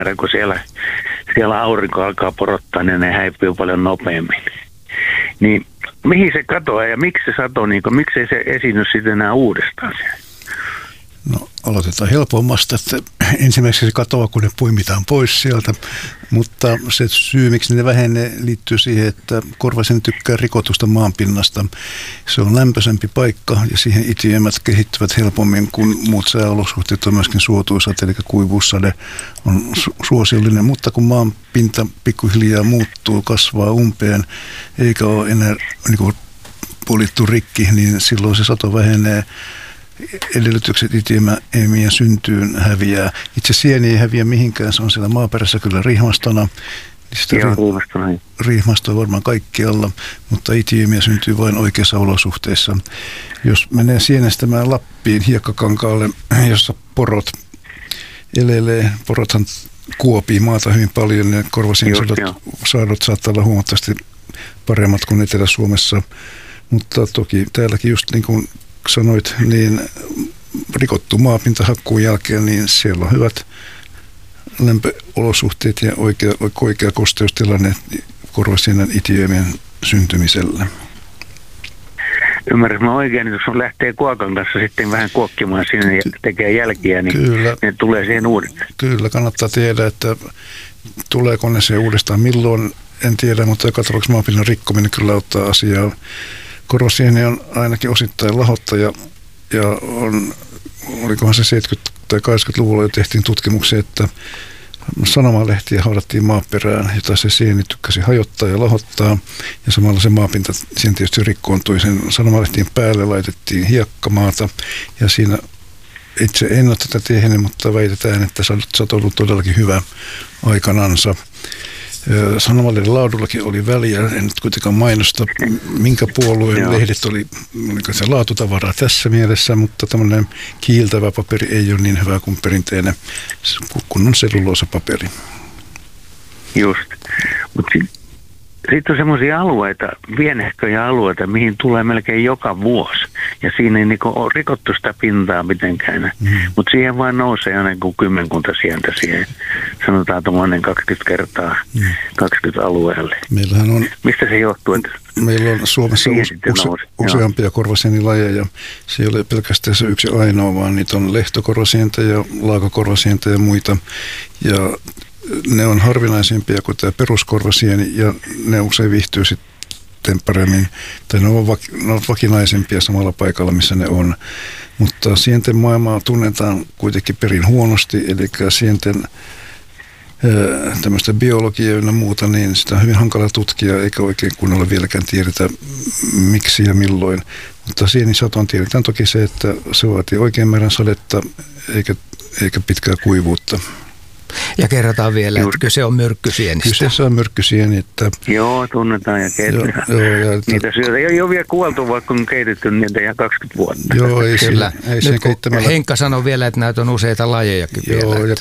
kun siellä aurinko alkaa porottaa, niin ne häipyy paljon nopeammin. Niin mihin se katoaa ja miksi se satoi, niin miksei se esiinny sitten enää uudestaan? No aloitetaan helpommasta, että ensimmäiseksi se katoaa, kun ne poimitaan pois sieltä, mutta se syy, miksi ne vähenee, liittyy siihen, että korvasieni tykkää rikotusta maanpinnasta. Se on lämpöisempi paikka ja siihen itiöimät kehittyvät helpommin kuin muut sääolosuhteet on myöskin suotuisat, eli kuivuussade on suosiollinen, mutta kun maan pinta pikkuhiljaa muuttuu, kasvaa umpeen, eikä ole enää niin polittu rikki, niin silloin se sato vähenee. Edellytykset itiöimien syntyyn häviää. Itse sieni ei häviä mihinkään, se on siellä maaperässä kyllä rihmastona. Rihmasto on varmaan kaikkialla, mutta itiöimiä syntyy vain oikeissa olosuhteissa. Jos menee sienestämään Lappiin hiekkakankaalle, jossa porot elelee, porothan kuopii maata hyvin paljon, niin korvasieni saadot saattaa olla huomattavasti paremmat kuin Etelä-Suomessa, mutta toki täälläkin just niin kuin sanoit, niin rikottu maapinta hakkuun jälkeen, niin siellä on hyvät lämpöolosuhteet ja oikea kosteustilanne korvasienen itiöimien syntymiselle. Ymmärrän mä oikein, että jos lähtee kuokan kanssa sitten vähän kuokkimaan sinne ja tekee jälkiä, niin kyllä, ne tulee siihen uudestaan. Kyllä, kannattaa tiedä, että tuleeko ne se uudestaan milloin, en tiedä, mutta joka tapauksessa maapinnan rikkominen kyllä auttaa asiaa. Korvasieni on ainakin osittain lahottaja ja olikohan se 70- tai 80-luvulla jo tehtiin tutkimuksia, että sanomalehtiä haudattiin maaperään, jota se sieni tykkäsi hajottaa ja lahottaa ja samalla se maapinta siinä tietysti rikkoontui. Sen sanomalehtien päälle laitettiin hiekkamaata ja siinä itse en ole tätä tehnyt, mutta väitetään, että sato on ollut todellakin hyvä aikanansa. Sanomalehden laadullakin oli väliä, en nyt kuitenkaan mainosta, minkä puolueen lehdet oliko se laatutavaraa tässä mielessä, mutta tämmöinen kiiltävä paperi ei ole niin hyvä kuin perinteinen kunnon selluloosapaperi. Just, mutta sitten on semmoisia alueita, pienehköjä alueita, mihin tulee melkein joka vuosi. Ja siinä ei ole rikottu sitä pintaa mitenkään. Mutta siihen vain nousee aina kuin kymmenkunta sieltä siihen. Sanotaan tuommoinen 20 kertaa 20 alueelle. Meillähän on, mistä se johtuu? Meillä on Suomessa useampia korvasienilajeja. Se ei ole pelkästään se yksi ainoa, vaan niitä on lehtokorvasientä ja laakakorvasientä ja muita. Ja ne on harvinaisempia kuin tämä peruskorvasieni ja ne usein viihtyy sitten paremmin, tai ne ovat vakinaisempia samalla paikalla, missä ne on. Mutta sienten maailmaa tunnetaan kuitenkin perin huonosti, eli sienten tämmöistä biologiaa ja muuta, niin sitä on hyvin hankala tutkia, eikä oikein kunnolla vieläkään tiedetä miksi ja milloin. Mutta sienisatoon tiedetään toki se, että se vaatii oikein määrän sadetta eikä pitkää kuivuutta. Ja kerrotaan vielä, että kyse on myrkkysienistä. Kyseessä on myrkkysieni. Että joo, tunnetaan ja keitetään. Niitä syötä ei ole vielä kuoltu, vaikka on keitetty niitä ihan 20 vuotta. Joo, ei kyllä. Nyt Henkka sanoi vielä, että näitä on useita lajejakin joo, vielä.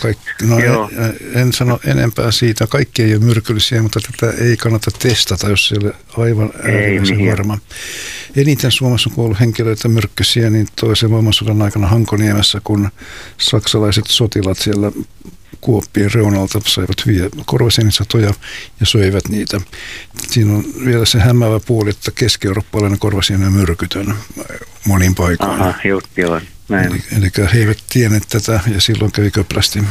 En sano enempää siitä. Kaikki ei ole myrkyllisiä, mutta tätä ei kannata testata, jos ei ole aivan äärimmäisen varma. Eniten Suomessa on kuollut henkilöitä myrkkysiä niin toisen maailmansodan aikana Hankoniemessä, kun saksalaiset sotilaat siellä kuoppien reunalta saivat hyviä korvasienisatoja ja söivät niitä. Siinä on vielä se hämäävä puoli, että keski-eurooppalainen korvasieni on myrkytön monin paikoin. Aha, joo, näin. Eli he eivät tienneet tätä ja silloin kävi köplästi.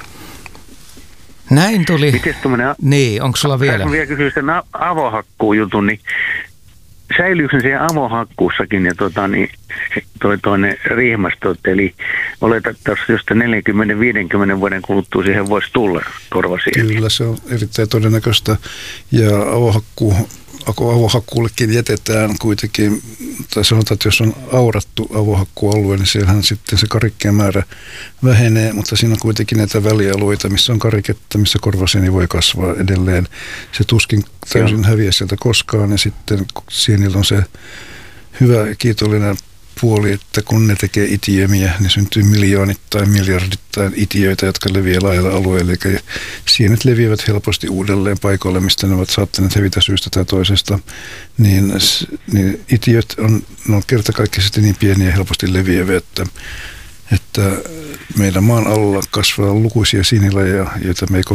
Näin tuli. Mites niin, onko sulla vielä? Mä vielä kysyin sen avohakkuujutun, niin säilyykö siellä avohakkuussakin ja toinen rihmastot, eli oletettavasti josta 40-50 vuoden kuluttua siihen voisi tulla korvasieni. Kyllä, se on erittäin todennäköistä ja avohakkuullekin jätetään kuitenkin, tai sanotaan, että jos on aurattu avohakkuualue, niin siellähän sitten se karikkeen määrä vähenee, mutta siinä on kuitenkin näitä välialueita, missä on kariketta, missä korvasieni voi kasvaa edelleen. Se tuskin täysin häviää sieltä koskaan, ja sitten sienillä on se hyvä ja kiitollinen puoli, että kun ne tekee itiömiä, niin syntyy miljoonittain, miljardittain itiöitä, jotka leviää laajalla alueella. Eli sienet leviävät helposti uudelleen paikoille, mistä ne ovat saattaneet hävitä syystä tai toisesta. Niin itiöt on kertakaikkisesti niin pieniä ja helposti leviäviä, että että meidän maan alla kasvaa lukuisia sienilajeja, joita me ei